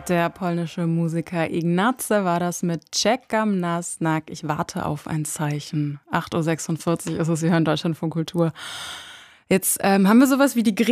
Der polnische Musiker Ignace war das mit Czekam na znak. Ich warte auf ein Zeichen. 8:46 Uhr ist es, Sie hören Deutschlandfunk Kultur. Jetzt haben wir sowas wie die